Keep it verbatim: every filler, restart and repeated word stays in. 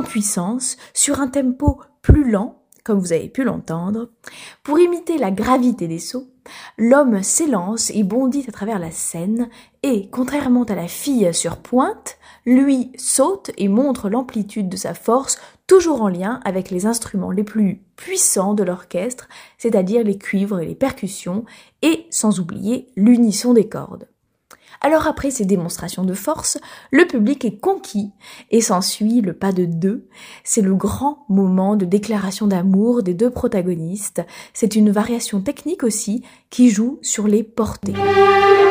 en puissance, sur un tempo plus lent, comme vous avez pu l'entendre. Pour imiter la gravité des sauts, l'homme s'élance et bondit à travers la scène et, contrairement à la fille sur pointe, lui saute et montre l'amplitude de sa force, toujours en lien avec les instruments les plus puissants de l'orchestre, c'est-à-dire les cuivres et les percussions, et sans oublier l'unisson des cordes. Alors après ces démonstrations de force, le public est conquis et s'ensuit le pas de deux. C'est le grand moment de déclaration d'amour des deux protagonistes. C'est une variation technique aussi qui joue sur les portées.